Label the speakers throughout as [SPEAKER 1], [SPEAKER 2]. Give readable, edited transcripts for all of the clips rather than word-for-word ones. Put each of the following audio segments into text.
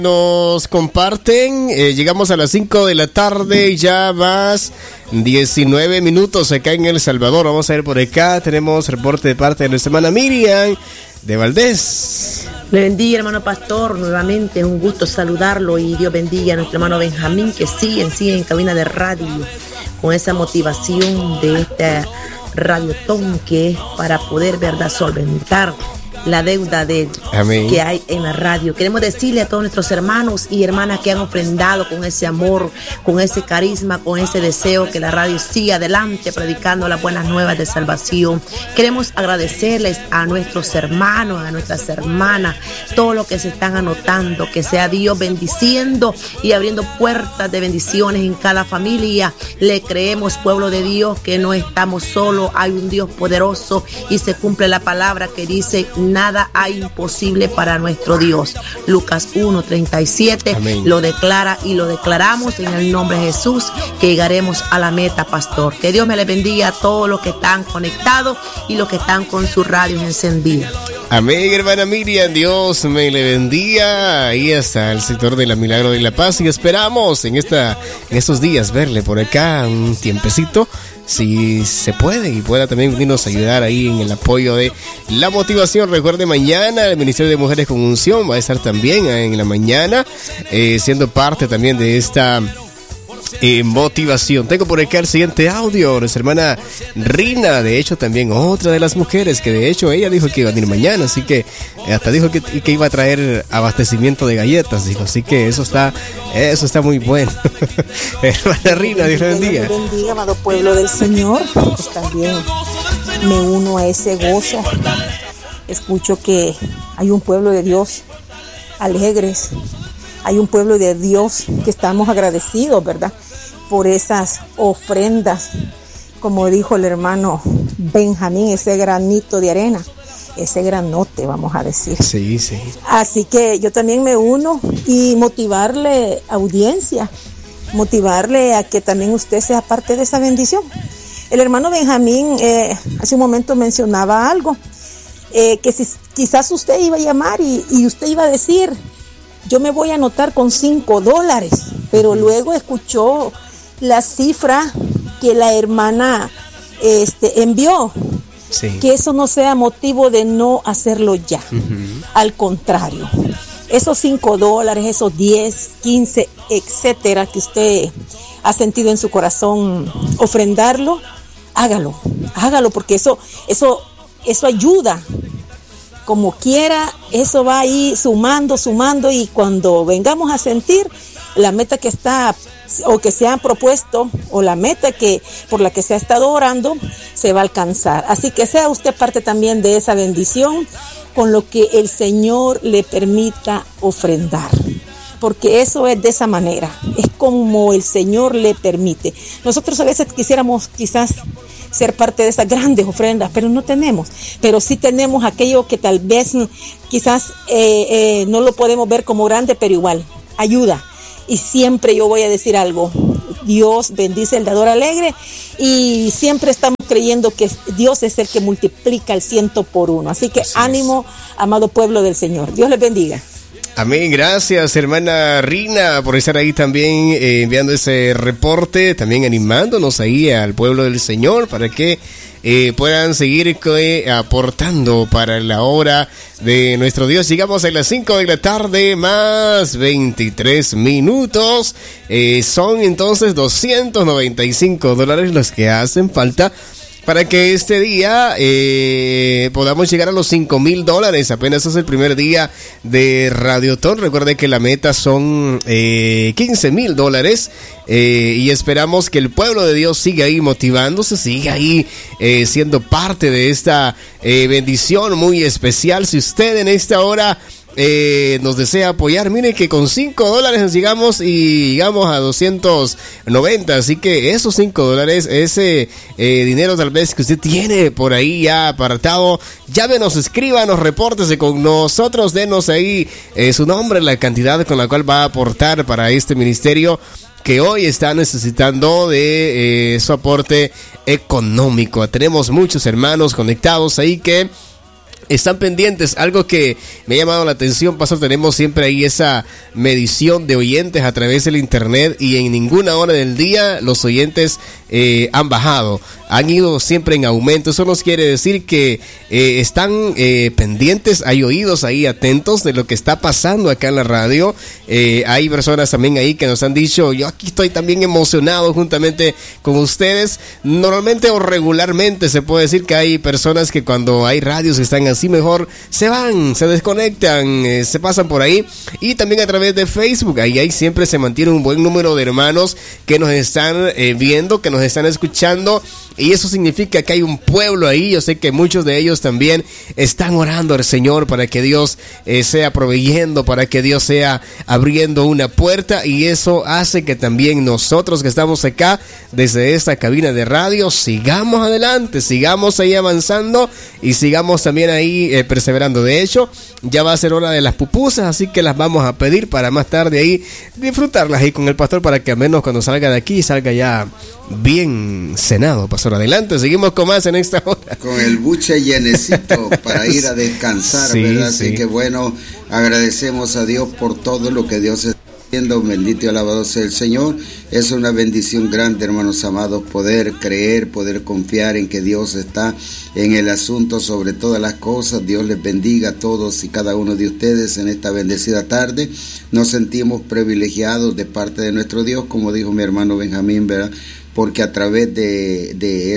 [SPEAKER 1] Nos comparten, llegamos a las 5 de la tarde, ya más 19 minutos acá en El Salvador. Vamos a ver por acá, tenemos reporte de parte de nuestra hermana Miriam de Valdés.
[SPEAKER 2] Le bendiga, hermano pastor, nuevamente es un gusto saludarlo y Dios bendiga a nuestro hermano Benjamín, que sigue en cabina de radio con esa motivación de esta radiotón que es para poder, verdad, solventar la deuda que hay en la radio. Queremos decirle a todos nuestros hermanos y hermanas que han ofrendado con ese amor, con ese carisma, con ese deseo que la radio siga adelante predicando las buenas nuevas de salvación. Queremos agradecerles a nuestros hermanos, a nuestras hermanas, todo lo que se están anotando, que sea Dios bendiciendo y abriendo puertas de bendiciones en cada familia. Le creemos, pueblo de Dios, que no estamos solos, hay un Dios poderoso y se cumple la palabra que dice: nada hay imposible para nuestro Dios. Lucas 1:37 lo declara y lo declaramos en el nombre de Jesús, que llegaremos a la meta, pastor. Que Dios me le bendiga a todos los que están conectados y los que están con sus radios encendidas.
[SPEAKER 1] Amén, hermana Miriam, Dios me le bendiga. Ahí está el sector de la Milagro de la Paz y esperamos en estos días verle por acá un tiempecito, si se puede, y pueda también venirnos a ayudar ahí en el apoyo de la motivación. Recuerde, mañana el Ministerio de Mujeres con Unción va a estar también en la mañana, siendo parte también de esta motivación. Tengo por acá el siguiente audio, nuestra hermana Rina, de hecho también otra de las mujeres que de hecho ella dijo que iba a venir mañana, así que hasta dijo que iba a traer abastecimiento de galletas, dijo, así que eso está muy bueno. Hermana Rina, Dios le bendiga.
[SPEAKER 3] Dios bendiga, amado pueblo del Señor. Pues también me uno a ese gozo. Escucho que hay un pueblo de Dios alegres. Hay un pueblo de Dios que estamos agradecidos, ¿verdad?, por esas ofrendas, como dijo el hermano Benjamín, ese granito de arena, ese granote, vamos a decir.
[SPEAKER 1] Sí.
[SPEAKER 3] Así que yo también me uno y motivarle audiencia, motivarle a que también usted sea parte de esa bendición. El hermano Benjamín hace un momento mencionaba algo, que si quizás usted iba a llamar y usted iba a decir: yo me voy a anotar con $5, pero luego escuchó la cifra que la hermana envió. Sí. Que eso no sea motivo de no hacerlo ya. Al contrario, esos $5, esos 10, 15, etcétera, que usted ha sentido en su corazón ofrendarlo, hágalo, porque eso ayuda. Como quiera, eso va ahí sumando, y cuando vengamos a sentir la meta que está o que se ha propuesto, o la meta por la que se ha estado orando, se va a alcanzar. Así que sea usted parte también de esa bendición con lo que el Señor le permita ofrendar, porque eso es de esa manera, es como el Señor le permite. Nosotros a veces quisiéramos quizás ser parte de esas grandes ofrendas, pero no tenemos. Pero sí tenemos aquello que tal vez quizás no lo podemos ver como grande, pero igual ayuda. Y siempre yo voy a decir algo: Dios bendice el dador alegre, y siempre estamos creyendo que Dios es el que multiplica el 100 por 1. Así que ánimo, amado pueblo del Señor. Dios les bendiga.
[SPEAKER 1] Amén, gracias hermana Rina por estar ahí también enviando ese reporte, también animándonos ahí al pueblo del Señor para que puedan seguir aportando para la obra de nuestro Dios. Llegamos a las 5 de la tarde más 23 minutos, son entonces $295 los que hacen falta para que este día podamos llegar a los $5,000. Apenas es el primer día de Radiotón. Recuerde que la meta son $15,000, y esperamos que el pueblo de Dios siga ahí motivándose, siga ahí siendo parte de esta bendición muy especial. Si usted en esta hora nos desea apoyar, mire que con $5 llegamos a 290, así que esos $5, ese dinero tal vez que usted tiene por ahí ya apartado, llámenos, escríbanos, repórtese con nosotros, denos ahí su nombre, la cantidad con la cual va a aportar para este ministerio que hoy está necesitando de su aporte económico. Tenemos muchos hermanos conectados ahí que están pendientes. Algo que me ha llamado la atención, pastor, tenemos siempre ahí esa medición de oyentes a través del internet y en ninguna hora del día los oyentes han bajado, han ido siempre en aumento. Eso nos quiere decir que están pendientes, hay oídos ahí atentos de lo que está pasando acá en la radio. Hay personas también ahí que nos han dicho, yo aquí estoy también emocionado juntamente con ustedes. Normalmente o regularmente se puede decir que hay personas que cuando hay radios que están así mejor se van, se desconectan, se pasan por ahí. Y también a través de Facebook, ahí siempre se mantiene un buen número de hermanos que nos están viendo, que nos están escuchando, y eso significa que hay un pueblo ahí. Yo sé que muchos de ellos también están orando al Señor para que Dios sea proveyendo, para que Dios sea abriendo una puerta, y eso hace que también nosotros que estamos acá desde esta cabina de radio sigamos adelante, sigamos ahí avanzando y sigamos también ahí perseverando. De hecho, ya va a ser hora de las pupusas, así que las vamos a pedir para más tarde ahí disfrutarlas ahí con el pastor, para que al menos cuando salga de aquí salga ya bien cenado. Pastor, adelante, seguimos con más en esta hora.
[SPEAKER 4] Con el buche llenecito para ir a descansar, sí, ¿verdad? Sí. Así que bueno, agradecemos a Dios por todo lo que Dios está haciendo. Bendito y alabado sea el Señor. Es una bendición grande, hermanos amados, poder creer, poder confiar en que Dios está en el asunto sobre todas las cosas. Dios les bendiga a todos y cada uno de ustedes en esta bendecida tarde. Nos sentimos privilegiados de parte de nuestro Dios, como dijo mi hermano Benjamín, ¿verdad? Porque a través de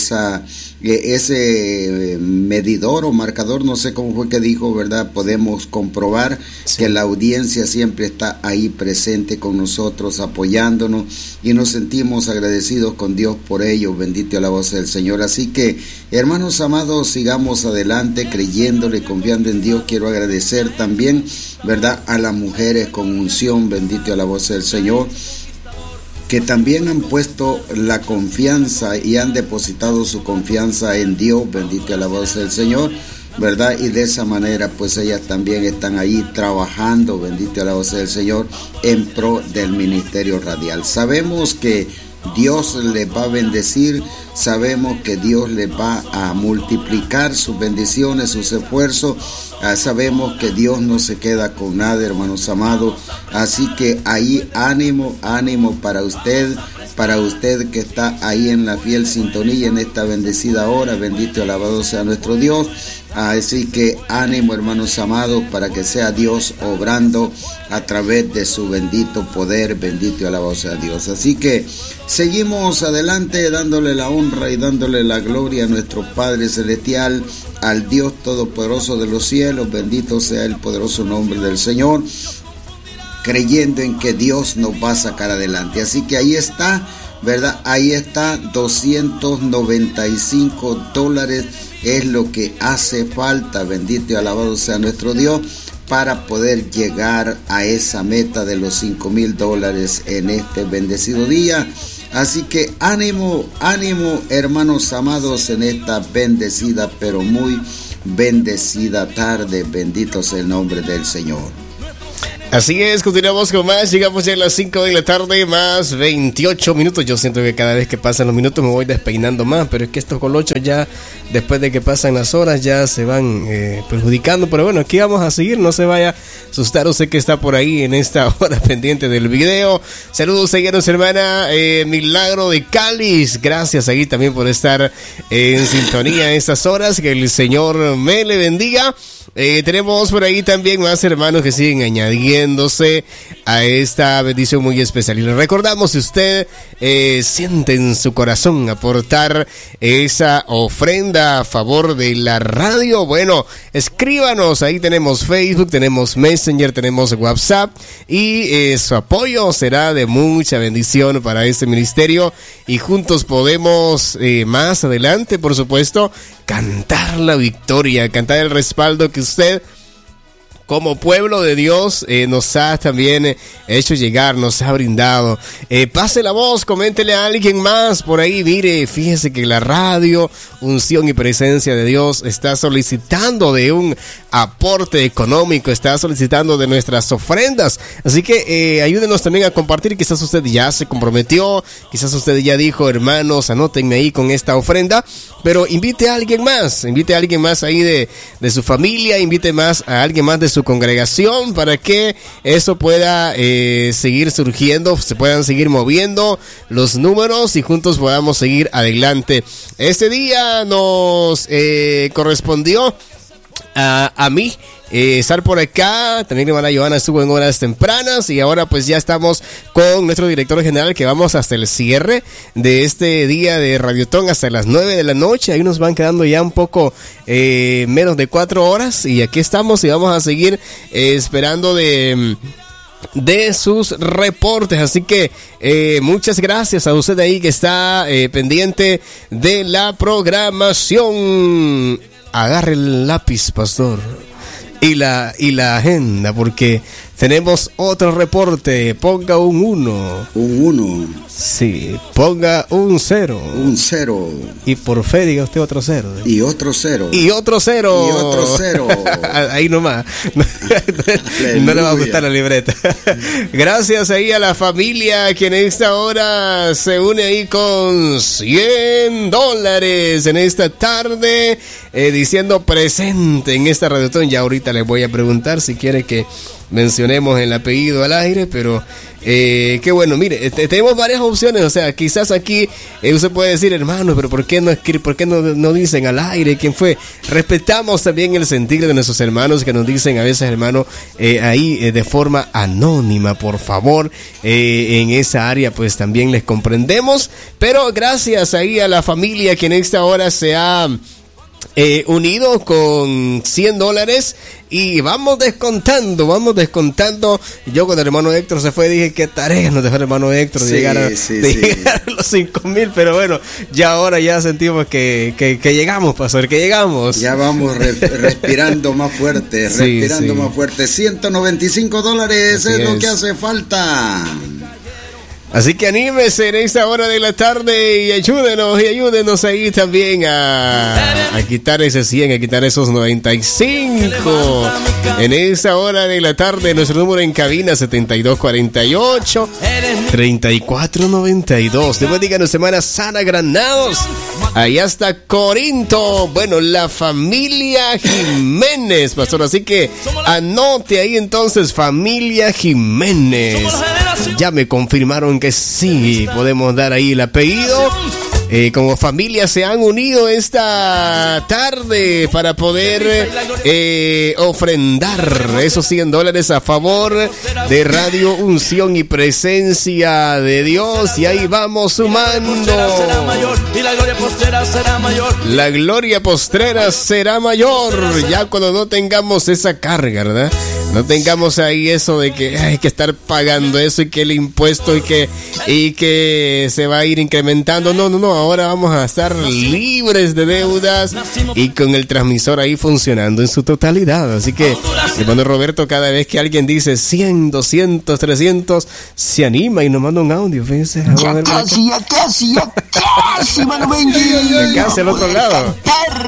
[SPEAKER 4] ese medidor o marcador, no sé cómo fue que dijo, ¿verdad? Podemos comprobar que la audiencia siempre está ahí presente con nosotros, apoyándonos, y nos sentimos agradecidos con Dios por ello. Bendito a la voz del Señor. Así que, hermanos amados, sigamos adelante creyéndole, confiando en Dios. Quiero agradecer también, ¿verdad?, a las mujeres con unción, bendito a la voz del Señor, que también han puesto la confianza y han depositado su confianza en Dios, bendito a la voz del Señor, ¿verdad? Y de esa manera, pues ellas también están ahí trabajando, bendito a la voz del Señor, en pro del ministerio radial. Sabemos que Dios les va a bendecir, sabemos que Dios les va a multiplicar sus bendiciones, sus esfuerzos. Sabemos que Dios no se queda con nada, hermanos amados. Así que ahí ánimo, ánimo para usted que está ahí en la fiel sintonía en esta bendecida hora. Bendito y alabado sea nuestro Dios. Así que ánimo, hermanos amados, para que sea Dios obrando a través de su bendito poder. Bendito y alabado sea Dios. Así que seguimos adelante dándole la honra y dándole la gloria a nuestro Padre Celestial, al Dios Todopoderoso de los cielos. Bendito sea el poderoso nombre del Señor, creyendo en que Dios nos va a sacar adelante. Así que ahí está, ¿verdad? Ahí está, $295 es lo que hace falta, bendito y alabado sea nuestro Dios, para poder llegar a esa meta de los $5,000 en este bendecido día. Así que ánimo, ánimo, hermanos amados, en esta bendecida, pero muy bendecida tarde. Bendito sea el nombre del Señor.
[SPEAKER 1] Así es, continuamos con más. Llegamos ya a las 5 de la tarde, más 28 minutos. Yo siento que cada vez que pasan los minutos me voy despeinando más, pero es que estos colochos ya, después de que pasan las horas, ya se van perjudicando. Pero bueno, aquí vamos a seguir, no se vaya a asustar usted que está por ahí en esta hora pendiente del video. Saludos, seguidores, hermana Milagro de Cáliz. Gracias ahí también por estar en sintonía en estas horas. Que el Señor me le bendiga. Tenemos por ahí también más hermanos que siguen añadiéndose a esta bendición muy especial. Y le recordamos, si usted siente en su corazón aportar esa ofrenda a favor de la radio, bueno, escríbanos. Ahí tenemos Facebook, tenemos Messenger, tenemos WhatsApp, y su apoyo será de mucha bendición para este ministerio, y juntos podemos más adelante, por supuesto, cantar la victoria, cantar el respaldo que usted como pueblo de Dios nos ha también hecho llegar, nos ha brindado. Pase la voz, coméntele a alguien más por ahí. Mire, fíjese que la radio Unción y Presencia de Dios está solicitando de un aporte económico, está solicitando de nuestras ofrendas. Así que ayúdenos también a compartir. Quizás usted ya se comprometió, quizás usted ya dijo, hermanos, anótenme ahí con esta ofrenda, pero invite a alguien más ahí de su familia, invite más a alguien más de su congregación para que eso pueda seguir surgiendo, se puedan seguir moviendo los números y juntos podamos seguir adelante. Este día nos correspondió a mí estar por acá. También mi hermana Johanna estuvo en horas tempranas y ahora pues ya estamos con nuestro director general, que vamos hasta el cierre de este día de Radiotón hasta las 9 de la noche. Ahí nos van quedando ya un poco menos de 4 horas y aquí estamos y vamos a seguir esperando de sus reportes. Así que muchas gracias a usted ahí que está pendiente de la programación. Agarre el lápiz, pastor, y la agenda, porque tenemos otro reporte. Ponga un 1.
[SPEAKER 4] Un 1.
[SPEAKER 1] Sí, ponga un 0.
[SPEAKER 4] Un 0.
[SPEAKER 1] Y por fe diga usted otro 0.
[SPEAKER 4] Y otro 0.
[SPEAKER 1] Y otro 0.
[SPEAKER 4] Y otro 0.
[SPEAKER 1] Ahí nomás. No le va a gustar la libreta. Gracias ahí a la familia que en esta hora se une ahí con $100 en esta tarde, diciendo presente en esta Radiotón. Ya ahorita les voy a preguntar si quiere que mencionemos el apellido al aire, pero qué bueno. Mire, tenemos varias opciones. O sea, quizás aquí usted puede decir, hermano, pero ¿por qué no dicen al aire quién fue? Respetamos también el sentir de nuestros hermanos que nos dicen a veces, hermano, ahí de forma anónima, por favor. En esa área pues también les comprendemos, pero gracias ahí a la familia que en esta hora se ha unido con $100 y vamos descontando. Yo cuando el hermano Héctor se fue dije, qué tarea nos dejó el hermano Héctor de llegar a los 5,000, pero bueno, ya ahora ya sentimos que llegamos, pastor, que llegamos.
[SPEAKER 4] Ya vamos respirando más fuerte, más fuerte. $195 es lo que hace falta.
[SPEAKER 1] Así que anímese en esta hora de la tarde y ayúdenos ahí también a quitar ese 100, a quitar esos 95. En esta hora de la tarde, nuestro número en cabina 7248-3492. Después díganos, semana Sara Granados. Allá está Corinto. Bueno, la familia Jiménez, pastor. Así que anote ahí entonces, familia Jiménez. Ya me confirmaron que sí, podemos dar ahí el apellido. Como familia se han unido esta tarde para poder ofrendar esos $100 a favor de Radio Unción y Presencia de Dios. Y ahí vamos sumando. La gloria postrera será mayor. Ya cuando no tengamos esa carga, ¿verdad? No tengamos ahí eso de que hay que estar pagando eso y que el impuesto y que se va a ir incrementando. No, ahora vamos a estar libres de deudas y con el transmisor ahí funcionando en su totalidad. Así que, hermano Roberto, cada vez que alguien dice 100, 200, 300, se anima y nos manda un audio. Fíjense,
[SPEAKER 5] ya casi, mano Benji.
[SPEAKER 1] Casi al otro lado.